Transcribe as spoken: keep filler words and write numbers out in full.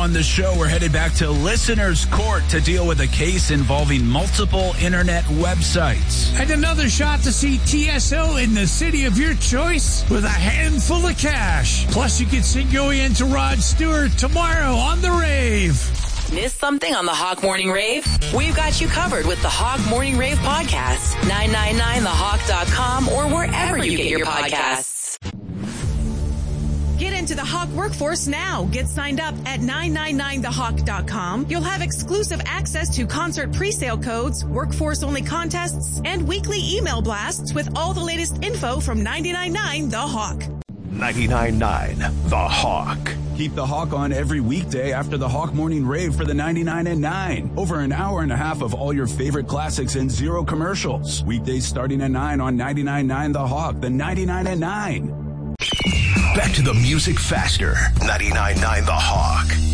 on the show, we're headed back to Listener's Court to deal with a case involving multiple internet websites. And another shot to see T S O in the city of your choice with a handful of cash. Plus, you can sing going into Rod Stewart tomorrow on The Rave. Miss something on the Hawk Morning Rave? We've got you covered with the Hawk Morning Rave podcast. nine nine nine the hawk dot com or wherever you get your podcasts. Get into the Hawk workforce now. Get signed up at nine nine nine the hawk dot com. You'll have exclusive access to concert presale codes, workforce-only contests, and weekly email blasts with all the latest info from ninety-nine point nine The Hawk. ninety-nine point nine The Hawk. Keep the Hawk on every weekday after the Hawk Morning Rave for the ninety-nine and nine. Over an hour and a half of all your favorite classics and zero commercials. Weekdays starting at nine on ninety-nine point nine The Hawk, the ninety-nine and nine. Back to the music faster. ninety-nine point nine The Hawk.